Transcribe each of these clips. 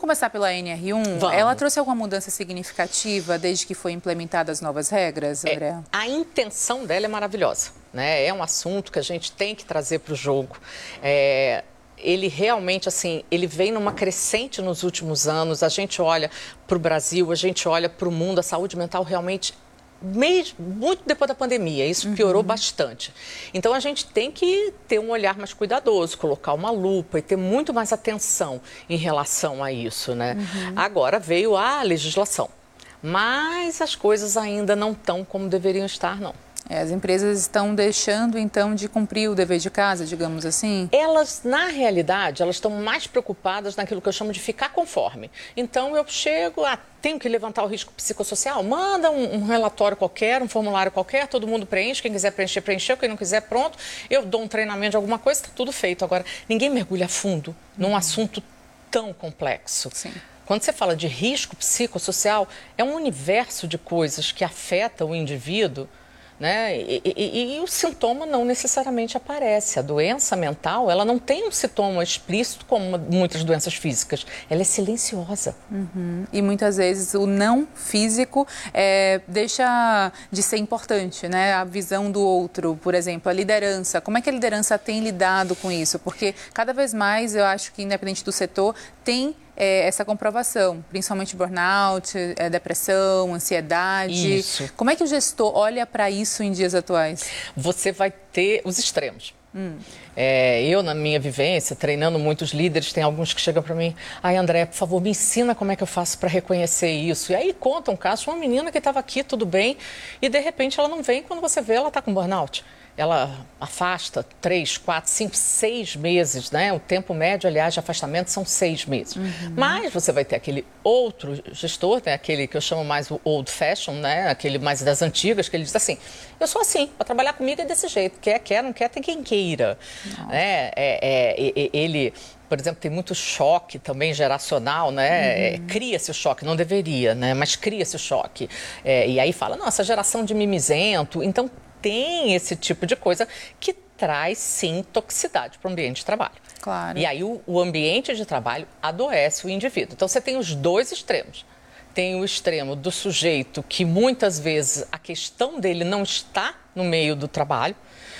começar pela NR1. Vamos. Ela trouxe alguma mudança significativa desde que foi implementadas as novas regras, André? A intenção dela é maravilhosa, né? É um assunto que a gente tem que trazer para o jogo. Ele realmente, assim, ele vem numa crescente nos últimos anos. A gente olha para o Brasil, a gente olha para o mundo, a saúde mental realmente, muito depois da pandemia, isso piorou bastante. Então, a gente tem que ter um olhar mais cuidadoso, colocar uma lupa e ter muito mais atenção em relação a isso, né? Agora veio a legislação, mas as coisas ainda não estão como deveriam estar, não. As empresas estão deixando, então, de cumprir o dever de casa, digamos assim? Elas, na realidade, elas estão mais preocupadas naquilo que eu chamo de ficar conforme. Então, eu chego, tenho que levantar o risco psicossocial, manda um relatório qualquer, um formulário qualquer, todo mundo preenche, quem quiser preencher, preencheu, quem não quiser, pronto. Eu dou um treinamento de alguma coisa, está tudo feito. Agora, ninguém mergulha a fundo num assunto tão complexo. Sim. Quando você fala de risco psicossocial, é um universo de coisas que afeta o indivíduo, né? E o sintoma não necessariamente aparece. A doença mental, ela não tem um sintoma explícito como muitas doenças físicas. Ela é silenciosa. E muitas vezes o não físico deixa de ser importante, né? A visão do outro, por exemplo, a liderança. Como é que a liderança tem lidado com isso? Porque cada vez mais, eu acho que independente do setor, tem essa comprovação, principalmente burnout, depressão, ansiedade. Isso. Como é que o gestor olha para isso em dias atuais? Você vai ter os extremos. Eu, na minha vivência, treinando muitos líderes, tem alguns que chegam para mim: ai, André, por favor, me ensina como é que eu faço para reconhecer isso. E aí conta um caso de uma menina que estava aqui, tudo bem, e de repente ela não vem, quando você vê, ela está com burnout. Ela afasta 3, 4, 5, 6 meses, né? O tempo médio, aliás, de afastamento são 6 meses. Mas você vai ter aquele outro gestor, né? Aquele que eu chamo mais o old fashion, né? Aquele mais das antigas, que ele diz assim: eu sou assim, para trabalhar comigo é desse jeito. Quer, não quer, tem quem queira. Né? Ele... Por exemplo, tem muito choque também geracional, né? Cria-se o choque, não deveria, né? Mas cria-se o choque. E aí fala, nossa, geração de mimizento. Então, tem esse tipo de coisa que traz, sim, toxicidade para o ambiente de trabalho. Claro. E aí o ambiente de trabalho adoece o indivíduo. Então, você tem os dois extremos. Tem o extremo do sujeito que, muitas vezes, a questão dele não está no meio do trabalho.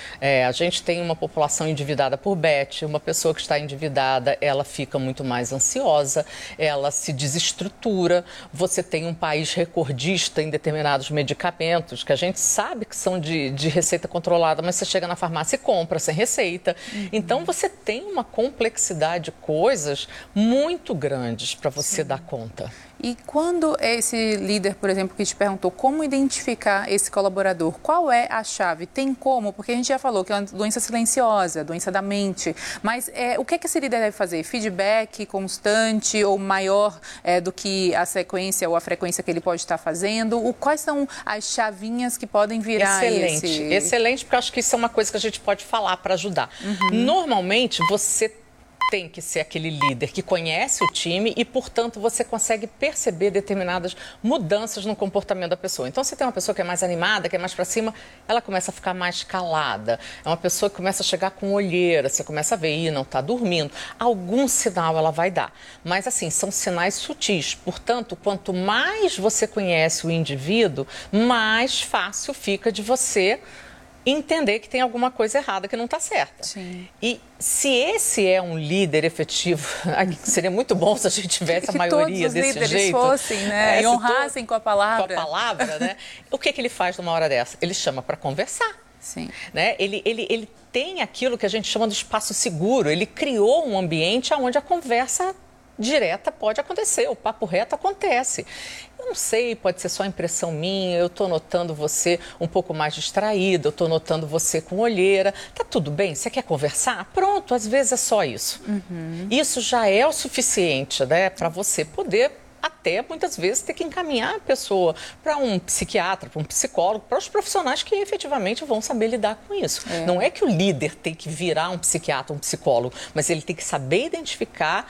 A gente tem uma população endividada por BET, uma pessoa que está endividada, ela fica muito mais ansiosa, ela se desestrutura. Você tem um país recordista em determinados medicamentos, que a gente sabe que são de receita controlada, mas você chega na farmácia e compra sem receita. Então, você tem uma complexidade de coisas muito grandes para você dar conta. E quando esse líder, por exemplo, que te perguntou como identificar esse colaborador, qual é a chave? Tem como? Porque a gente já falou que é uma doença silenciosa, doença da mente. Mas o que esse líder deve fazer? Feedback constante ou maior do que a sequência ou a frequência que ele pode estar fazendo? Quais são as chavinhas que podem virar Excelente, porque eu acho que isso é uma coisa que a gente pode falar para ajudar. Normalmente, você tem que ser aquele líder que conhece o time e, portanto, você consegue perceber determinadas mudanças no comportamento da pessoa. Então, você tem uma pessoa que é mais animada, que é mais para cima, ela começa a ficar mais calada. É uma pessoa que começa a chegar com olheira, você começa a ver, não está dormindo. Algum sinal ela vai dar. Mas, assim, são sinais sutis. Portanto, quanto mais você conhece o indivíduo, mais fácil fica de você entender que tem alguma coisa errada, que não está certa. Sim. E se esse é um líder efetivo, seria muito bom se a gente tivesse a maioria desse jeito. Que todos os líderes fossem, né? E honrassem com a palavra. Com a palavra, né? O que ele faz numa hora dessa? Ele chama para conversar. Sim. Né? Ele tem aquilo que a gente chama de espaço seguro. Ele criou um ambiente onde a conversa direta pode acontecer, o papo reto acontece. Eu não sei, pode ser só impressão minha, eu estou notando você um pouco mais distraída, eu estou notando você com olheira. Tá tudo bem? Você quer conversar? Pronto, às vezes é só isso. Isso já é o suficiente, né, para você poder até, muitas vezes, ter que encaminhar a pessoa para um psiquiatra, para um psicólogo, para os profissionais que efetivamente vão saber lidar com isso. Não é que o líder tem que virar um psiquiatra, um psicólogo, mas ele tem que saber identificar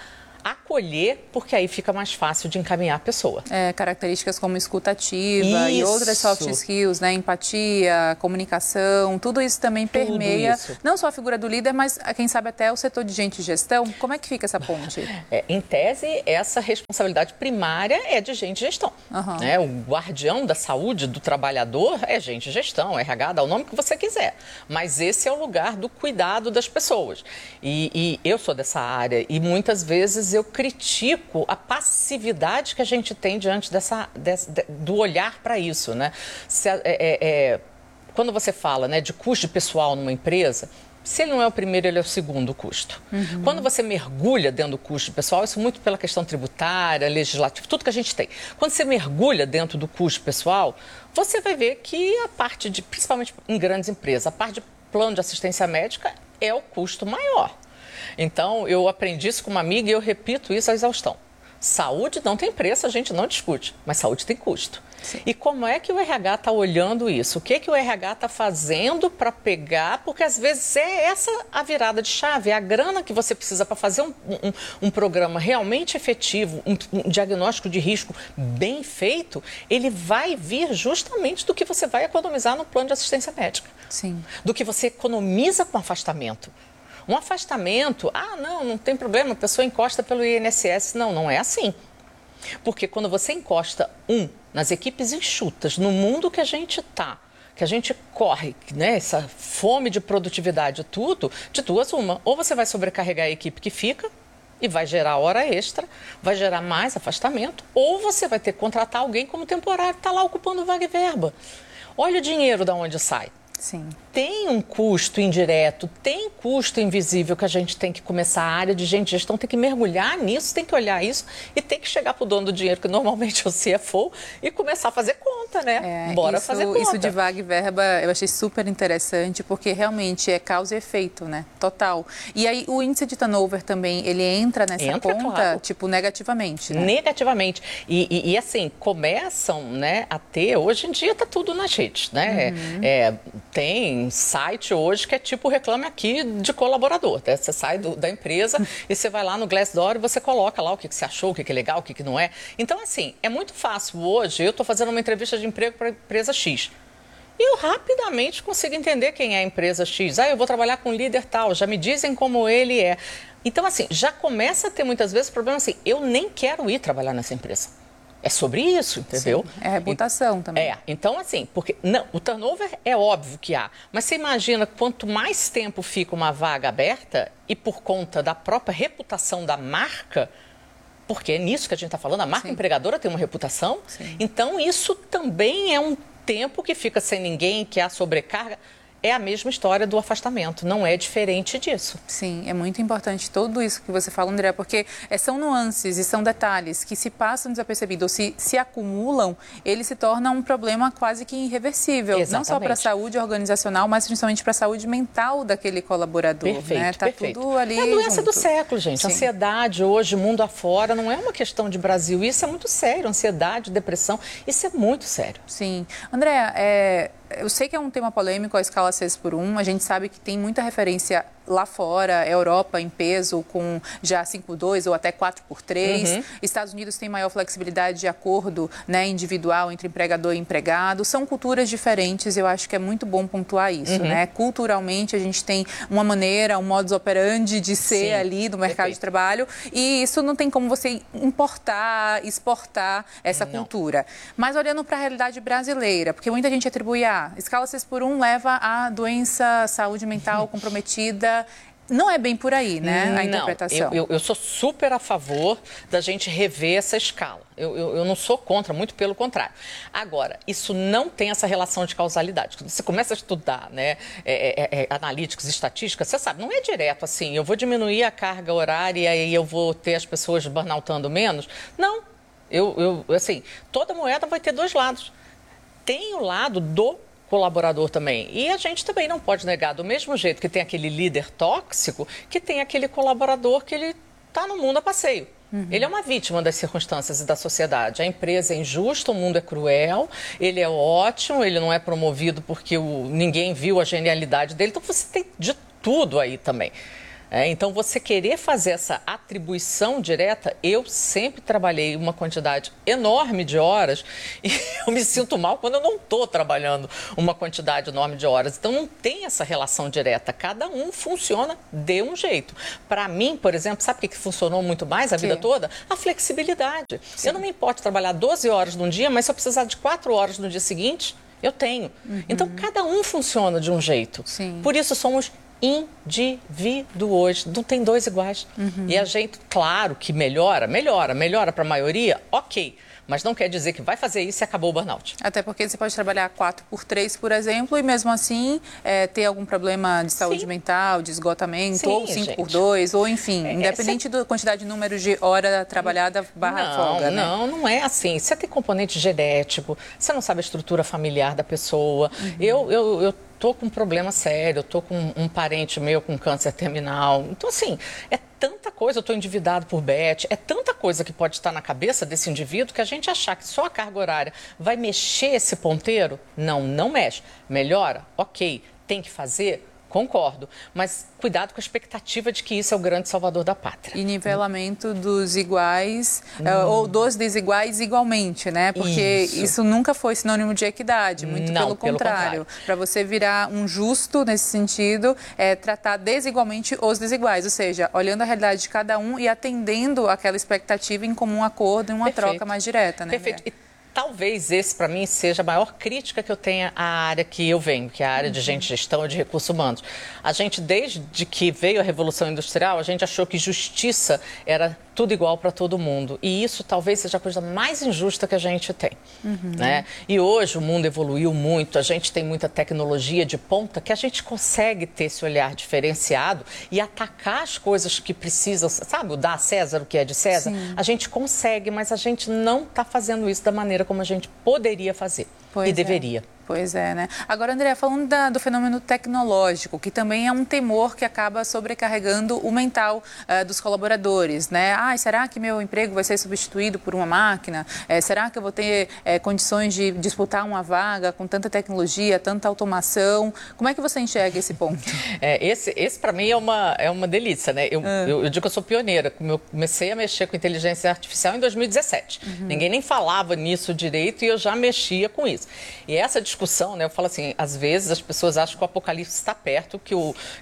acolher, porque aí fica mais fácil de encaminhar a pessoa. Características como escuta ativa e outras soft skills, né? Empatia, comunicação, tudo isso também permeia não só a figura do líder, mas quem sabe até o setor de gente e gestão. Como é que fica essa ponte? Em tese, essa responsabilidade primária é de gente e gestão. Né? O guardião da saúde do trabalhador é gente e gestão, RH, dá o nome que você quiser. Mas esse é o lugar do cuidado das pessoas. E eu sou dessa área e muitas vezes eu critico a passividade que a gente tem diante do olhar para isso, né? Quando você fala, né, de custo pessoal numa empresa, se ele não é o primeiro, ele é o segundo custo. Quando você mergulha dentro do custo pessoal, isso muito pela questão tributária, legislativa, tudo que a gente tem. Quando você mergulha dentro do custo pessoal, você vai ver que a parte de, principalmente em grandes empresas, a parte de plano de assistência médica é o custo maior. Então, eu aprendi isso com uma amiga e eu repito isso à exaustão. Saúde não tem preço, a gente não discute, mas saúde tem custo. Sim. E como é que o RH está olhando isso? O que o RH está fazendo para pegar? Porque às vezes é essa a virada de chave, é a grana que você precisa para fazer um programa realmente efetivo, um diagnóstico de risco bem feito, ele vai vir justamente do que você vai economizar no plano de assistência médica. Sim. Do que você economiza com afastamento. Um afastamento, não tem problema, a pessoa encosta pelo INSS. Não é assim. Porque quando você encosta nas equipes enxutas, no mundo que a gente está, que a gente corre, né, essa fome de produtividade, tudo, de duas uma. Ou você vai sobrecarregar a equipe que fica e vai gerar hora extra, vai gerar mais afastamento, ou você vai ter que contratar alguém como temporário, que está lá ocupando vaga e verba. Olha o dinheiro de onde sai. Sim. Tem um custo indireto, tem custo invisível que a gente tem que começar, a área de gente de gestão tem que mergulhar nisso, tem que olhar isso e tem que chegar para o dono do dinheiro, que normalmente é o CFO, e começar a fazer conta, né? Bora fazer conta. Isso de vaga e verba eu achei super interessante, porque realmente é causa e efeito, né? Total. E aí o índice de turnover também, ele entra nessa conta, claro. Tipo, negativamente, né? Negativamente. E assim, começam, né, a ter, hoje em dia está tudo nas redes, né? Tem site hoje que é tipo Reclame Aqui de colaborador. Né? Você sai da empresa e você vai lá no Glassdoor e você coloca lá o que você achou, o que é legal, o que não é. Então, assim, é muito fácil. Hoje, eu estou fazendo uma entrevista de emprego para a empresa X. E eu rapidamente consigo entender quem é a empresa X. Eu vou trabalhar com um líder tal, já me dizem como ele é. Então, assim, já começa a ter muitas vezes o problema assim, eu nem quero ir trabalhar nessa empresa. É sobre isso, entendeu? Sim, é a reputação também. Então assim, porque o turnover é óbvio que há, mas você imagina quanto mais tempo fica uma vaga aberta e por conta da própria reputação da marca, porque é nisso que a gente está falando, a marca empregadora tem uma reputação, então isso também é um tempo que fica sem ninguém, que há sobrecarga. É a mesma história do afastamento, não é diferente disso. Sim, é muito importante tudo isso que você fala, André, porque são nuances e são detalhes que se passam desapercebidos ou se acumulam, ele se torna um problema quase que irreversível. Exatamente. Não só para a saúde organizacional, mas principalmente para a saúde mental daquele colaborador. Perfeito, né? Tá perfeito. Tudo ali é a doença junto. do século, gente. Sim. Ansiedade hoje, mundo afora, não é uma questão de Brasil. Isso é muito sério. Ansiedade, depressão, isso é muito sério. Sim. André, eu sei que é um tema polêmico a escala 6x1, a gente sabe que tem muita referência lá fora, Europa em peso com já 5x2 ou até 4x3. Estados Unidos tem maior flexibilidade de acordo, né, individual entre empregador e empregado. São culturas diferentes, eu acho que é muito bom pontuar isso, né? Culturalmente a gente tem uma maneira, um modus operandi de ser ali no mercado de trabalho e isso não tem como você importar, exportar essa cultura. Mas olhando para a realidade brasileira, porque muita gente atribui escala 6x1 leva a doença, saúde mental comprometida. Não é bem por aí, né, a interpretação? Eu sou super a favor da gente rever essa escala. Eu não sou contra, muito pelo contrário. Agora, isso não tem essa relação de causalidade. Quando você começa a estudar, né, analíticos, estatísticas, você sabe, não é direto assim, eu vou diminuir a carga horária e aí eu vou ter as pessoas burnoutando menos. Não, assim, toda moeda vai ter dois lados. Tem o lado do colaborador também. E a gente também não pode negar, do mesmo jeito que tem aquele líder tóxico, que tem aquele colaborador que ele está no mundo a passeio. Ele é uma vítima das circunstâncias e da sociedade. A empresa é injusta, o mundo é cruel, ele é ótimo, ele não é promovido porque ninguém viu a genialidade dele. Então você tem de tudo aí também. Então, você querer fazer essa atribuição direta, eu sempre trabalhei uma quantidade enorme de horas e eu me sinto mal quando eu não estou trabalhando uma quantidade enorme de horas. Então, não tem essa relação direta. Cada um funciona de um jeito. Para mim, por exemplo, sabe o que funcionou muito mais a vida toda? A flexibilidade. Sim. Eu não me importo trabalhar 12 horas num dia, mas se eu precisar de 4 horas no dia seguinte, eu tenho. Então, cada um funciona de um jeito. Sim. Por isso, somos indivíduos, não tem dois iguais. E a gente, claro que melhora para a maioria, ok. Mas não quer dizer que vai fazer isso e acabou o burnout. Até porque você pode trabalhar 4x3, por exemplo, e mesmo assim ter algum problema de saúde mental, de esgotamento, ou 5x2, ou enfim, independente da quantidade de número de hora trabalhada folga, né? Não é assim. Você tem componente genético, você não sabe a estrutura familiar da pessoa. Eu tô com um problema sério, eu tô com um parente meu com câncer terminal. Então, assim, é tanta coisa, eu tô endividado por bet, é tanta coisa que pode estar na cabeça desse indivíduo que a gente achar que só a carga horária vai mexer esse ponteiro, não mexe. Melhora? Ok. Tem que fazer? Concordo, mas cuidado com a expectativa de que isso é o grande salvador da pátria. E nivelamento dos iguais ou dos desiguais igualmente, né? Porque isso nunca foi sinônimo de equidade, muito pelo contrário. Para você virar um justo nesse sentido, é tratar desigualmente os desiguais, ou seja, olhando a realidade de cada um e atendendo aquela expectativa em comum acordo, em uma troca mais direta, né? Perfeito. Talvez esse, para mim, seja a maior crítica que eu tenha à área que eu venho, que é a área de gestão e de recursos humanos. A gente, desde que veio a Revolução Industrial, a gente achou que justiça era tudo igual para todo mundo. E isso talvez seja a coisa mais injusta que a gente tem. Né? E hoje o mundo evoluiu muito, a gente tem muita tecnologia de ponta que a gente consegue ter esse olhar diferenciado e atacar as coisas que precisam, sabe, dar a César o que é de César? Sim. A gente consegue, mas a gente não está fazendo isso da maneira como a gente poderia fazer e deveria. Pois é, né? Agora, André, falando do fenômeno tecnológico, que também é um temor que acaba sobrecarregando o mental dos colaboradores, né? Será que meu emprego vai ser substituído por uma máquina? Será que eu vou ter condições de disputar uma vaga com tanta tecnologia, tanta automação? Como é que você enxerga esse ponto? Esse para mim é uma delícia, né? Eu digo que eu sou pioneira. Eu comecei a mexer com inteligência artificial em 2017. Ninguém nem falava nisso direito e eu já mexia com isso. E essa discussão, né? Eu falo assim, às vezes as pessoas acham que o apocalipse está perto, que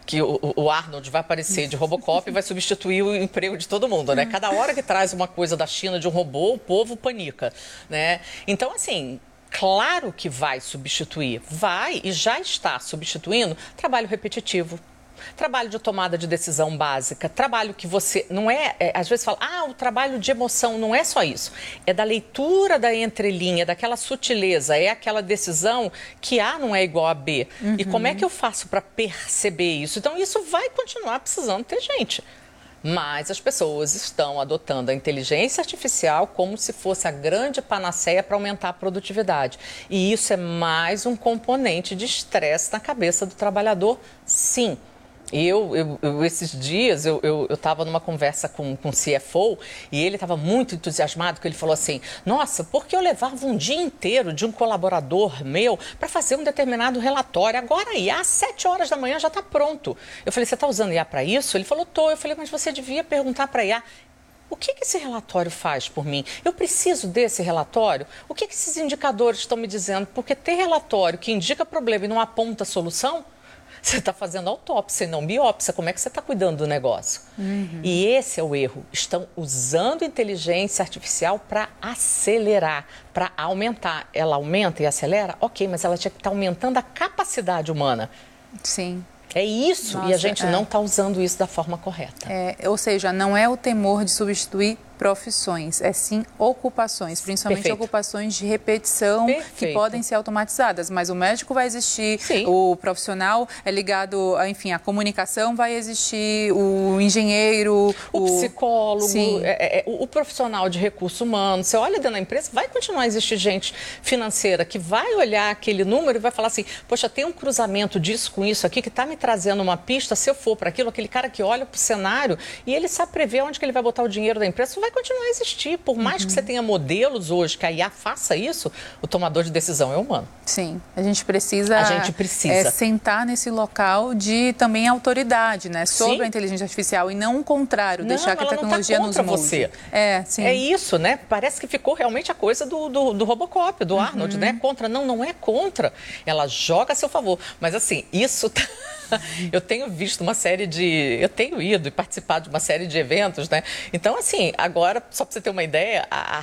o Arnold vai aparecer de Robocop e vai substituir o emprego de todo mundo, né? Cada hora que traz uma coisa da China de um robô, o povo panica, né? Então, assim, claro que vai substituir, vai e já está substituindo trabalho repetitivo. Trabalho de tomada de decisão básica, trabalho que você não às vezes fala, o trabalho de emoção, não é só isso. É da leitura da entrelinha, daquela sutileza, é aquela decisão que A não é igual a B. E como é que eu faço para perceber isso? Então, isso vai continuar precisando ter gente. Mas as pessoas estão adotando a inteligência artificial como se fosse a grande panaceia para aumentar a produtividade. E isso é mais um componente de estresse na cabeça do trabalhador, sim. Esses dias, eu estava numa conversa com o CFO e ele estava muito entusiasmado, que ele falou assim, nossa, porque eu levava um dia inteiro de um colaborador meu para fazer um determinado relatório, agora IA, às 7 horas da manhã já está pronto. Eu falei, você está usando IA para isso? Ele falou, tô. Eu falei, mas você devia perguntar para IA, o que esse relatório faz por mim? Eu preciso desse relatório? O que esses indicadores estão me dizendo? Porque ter relatório que indica problema e não aponta solução, você está fazendo autópsia e não biópsia. Como é que você está cuidando do negócio? E esse é o erro. Estão usando inteligência artificial para acelerar, para aumentar. Ela aumenta e acelera? Ok, mas ela tinha que estar aumentando a capacidade humana. Sim. É isso. Nossa, e a gente não está usando isso da forma correta. Ou seja, não é o temor de substituir profissões, é sim ocupações, principalmente ocupações de repetição que podem ser automatizadas, mas o médico vai existir, o profissional é ligado, enfim, a comunicação vai existir, o engenheiro, o psicólogo, o profissional de recursos humanos. Você olha dentro da empresa, vai continuar a existir gente financeira que vai olhar aquele número e vai falar assim, poxa, tem um cruzamento disso com isso aqui que está me trazendo uma pista, se eu for para aquilo, aquele cara que olha para o cenário e ele sabe prever onde que ele vai botar o dinheiro da empresa, vai continuar a existir. Por mais que você tenha modelos hoje que a IA faça isso, o tomador de decisão é humano. Sim, a gente precisa sentar nesse local de também autoridade, né, sobre a inteligência artificial e não o contrário, deixar que a tecnologia nos molde. Você. Sim. É isso, né? Parece que ficou realmente a coisa do Robocop, do Arnold, né? Contra. Não, não é contra. Ela joga a seu favor. Mas assim, isso tá... Eu tenho visto uma série de... Eu tenho ido e participado de uma série de eventos, né? Então, assim, agora, só para você ter uma ideia, a